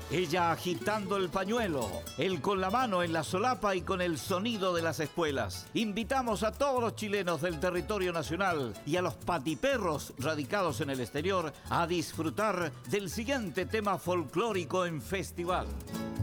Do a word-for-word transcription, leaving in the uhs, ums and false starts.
ella agitando el pañuelo, él con la mano en la solapa y con el sonido de las espuelas. Invitamos a todos los chilenos del territorio nacional y a los patiperros radicados en el exterior a disfrutar del siguiente tema folclórico en festival.